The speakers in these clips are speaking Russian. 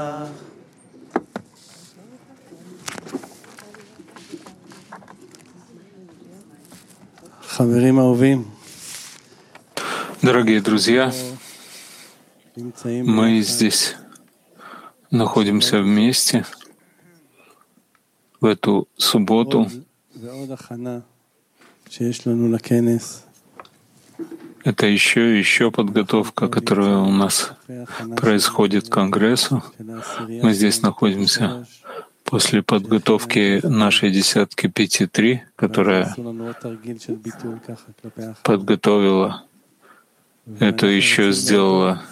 Дорогие друзья, мы здесь находимся вместе в эту субботу. Это еще подготовка, которая у нас происходит к Конгрессу. Мы здесь находимся после подготовки нашей десятки 5.3, которая подготовила это, еще сделала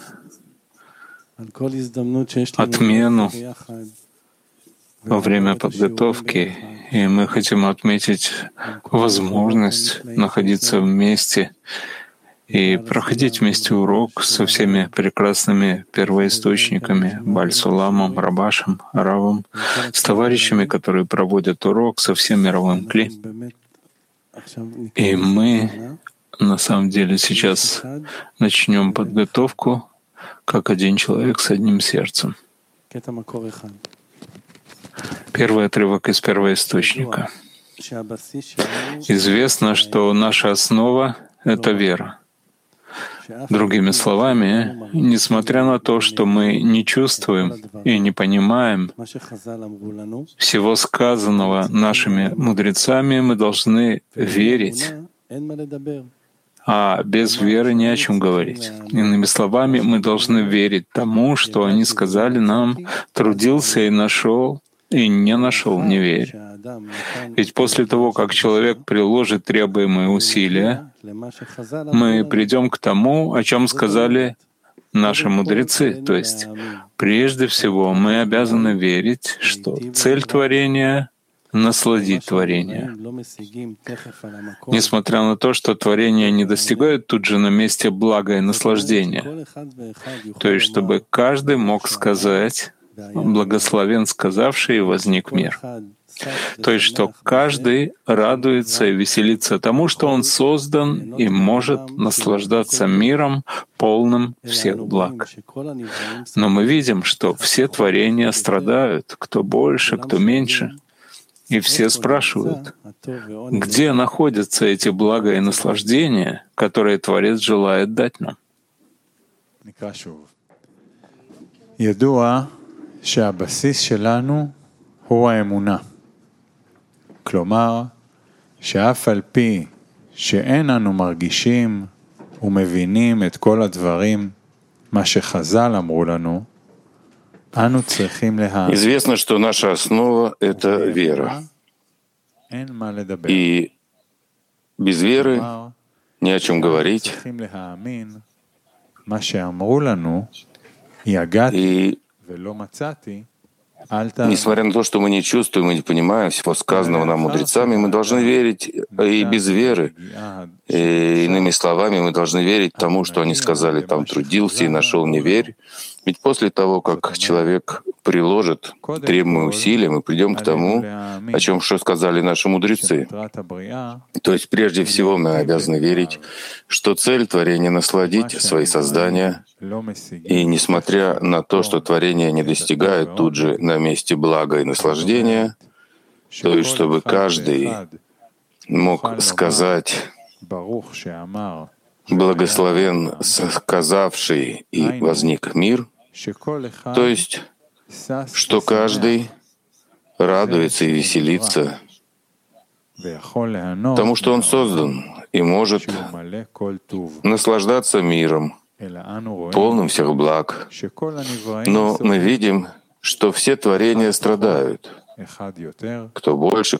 отмену во время подготовки, и мы хотим отметить возможность находиться вместе и проходить вместе урок со всеми прекрасными первоисточниками, Баль-Суламом, Рабашем, Равом, с товарищами, которые проводят урок, со всем мировым Кли. И мы, на самом деле, сейчас начнем подготовку как один человек с одним сердцем. Первый отрывок из первоисточника. Известно, что наша основа — это вера. Другими словами, несмотря на то, что мы не чувствуем и не понимаем всего сказанного нашими мудрецами, мы должны верить, а без веры не о чем говорить. Иными словами, мы должны верить тому, что они сказали нам: трудился и нашел, и не нашел, не верь. Ведь после того, как человек приложит требуемые усилия, мы придем к тому, о чем сказали наши мудрецы. То есть, прежде всего, мы обязаны верить, что цель творения — насладить творение. Несмотря на то, что творение не достигает тут же на месте блага и наслаждения. То есть, чтобы каждый мог сказать: «Благословен сказавший, и возник мир». То есть, что каждый радуется и веселится тому, что он создан и может наслаждаться миром, полным всех благ. Но мы видим, что все творения страдают, кто больше, кто меньше. И все спрашивают, где находятся эти блага и наслаждения, которые Творец желает дать нам. שהבסיס שלנו הוא האמונה. כלומר, שאף על פי שאין אנו מרגישים ומבינים את כל הדברים, מה שחז"ל אמרו לנו, אנו צריכים להאמין. Известно, что наша основа — это вера. И без веры ни о чем говорить. И несмотря на то, что мы не чувствуем и не понимаем всего сказанного нам мудрецами, мы должны верить и без веры. И, иными словами, мы должны верить тому, что они сказали: там трудился и нашел, не верь. Ведь после того, как человек приложит требуемые усилия, мы придем к тому, о чем что сказали наши мудрецы. То есть прежде всего мы обязаны верить, что цель творения — насладить свои создания, и несмотря на то, что творение не достигает тут же на месте блага и наслаждения, то есть чтобы каждый мог сказать: «Благословен сказавший, и возник мир», то есть что каждый радуется и веселится тому, что он создан, и может наслаждаться миром, полным всех благ. Но мы видим, что все творения страдают. Кто больше,